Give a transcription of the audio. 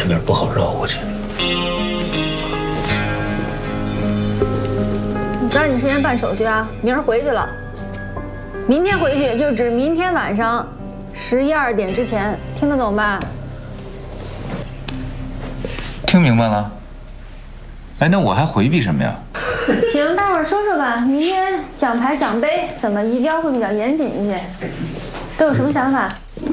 点不好绕过去。 你抓紧时间办手续啊！明儿回去了，明天回去就指明天晚上11、2点之前，听得懂吧？ 听明白了。哎，那我还回避什么呀？ 行，待会儿说说吧。明天奖牌奖杯怎么仪表会比较严谨一些？都有什么想法？